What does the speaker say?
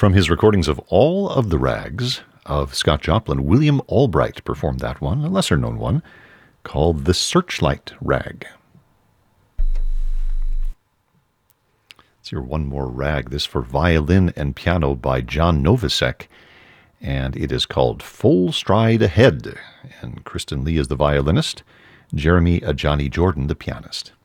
From his recordings of All of the Rags of Scott Joplin, William Albright performed that one, a lesser-known one, called The Searchlight Rag. Let's hear one more rag, this for violin and piano by John Novosek, and it is called Full Stride Ahead, and Kristen Lee is the violinist, Jeremy Ajani Jordan the pianist.